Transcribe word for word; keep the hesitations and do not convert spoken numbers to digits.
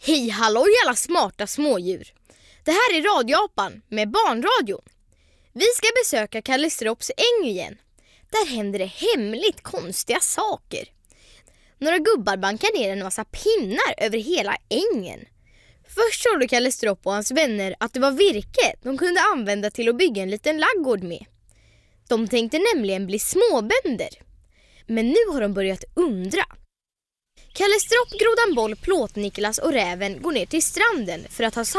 Hej hallå alla smarta smådjur. Det här är Radioapan med barnradion. Vi ska besöka Kalle Stropps äng igen. Där händer det hemligt konstiga saker. Några gubbar bankar ner en massa pinnar över hela ängen. Först trodde Kalle Stropp och hans vänner att det var virke de kunde använda till att bygga en liten laggård med. De tänkte nämligen bli småbönder. Men nu har de börjat undra. Kalle Stropp, Grodan Boll, Plåt, Niklas och Räven går ner till stranden för att ha